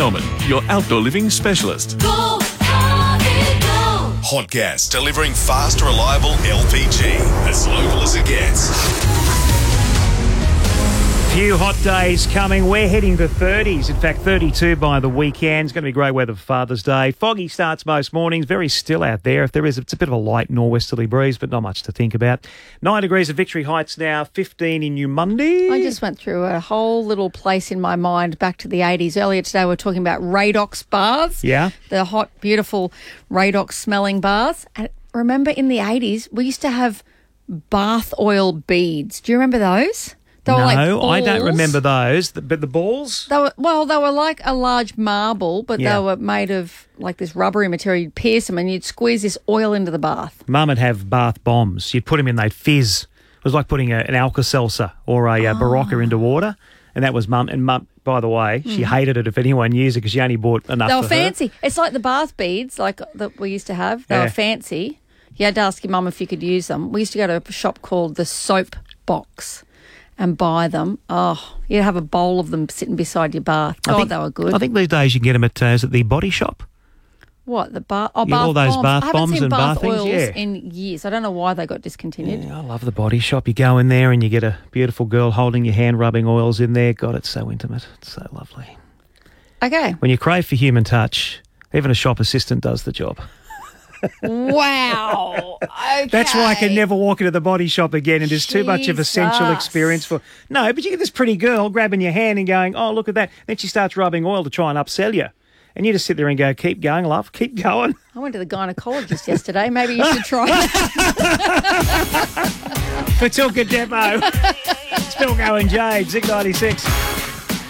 Kelman, your outdoor living specialist. Go, Harvey, go. Hot Gas, delivering fast, reliable LPG. As local as it gets. Few hot days coming. We're heading to 30s. In fact, 32 by the weekend. It's going to be great weather for Father's Day. Foggy starts most mornings. Very still out there. If there is, it's a bit of a light norwesterly breeze, but not much to think about. 9 degrees at Victory Heights now. 15 in Newmundi. I just went through a whole little place in my mind back to the 80s. Earlier today we were talking about Radox baths. Yeah. The hot, beautiful Radox smelling baths. And remember in the 80s we used to have bath oil beads. Do you remember those? They were like No, I don't balls. remember those. But the balls? They were like a large marble, but Yeah. they were made of like this rubbery material. You'd pierce them and you'd squeeze this oil into the bath. Mum would have bath bombs. You'd put them in, they'd fizz. It was like putting an Alka-Seltzer or a Barocca into water. And that was Mum. And Mum, by the way, she hated it if anyone used it because she only bought enough They were for fancy. It's like the bath beads like that we used to have. They Yeah. were fancy. You had to ask your mum if you could use them. We used to go to a shop called the Soap Box and buy them. Oh, you'd have a bowl of them sitting beside your bath. God, they were good. I think these days you can get them at is it the Body Shop? What, the bath? Oh, Yeah, bath all those bombs. bath I haven't bombs seen and bath bath things, oils yeah. in years. I don't know why they got discontinued. Yeah, I love the Body Shop. You go in there and you get a beautiful girl holding your hand, rubbing oils in there. God, it's so intimate. It's so lovely. Okay. When you crave for human touch, even a shop assistant does the job. Wow. Okay. That's why I can never walk into the Body Shop again, and there's too much of essential Jesus. experience for... No, but you get this pretty girl grabbing your hand and going, oh, look at that. Then she starts rubbing oil to try and upsell you. And you just sit there and go, keep going, love, keep going. I went to the gynecologist yesterday. Maybe you should try that. Patilka Depot. Still going, Jade, Zig 96.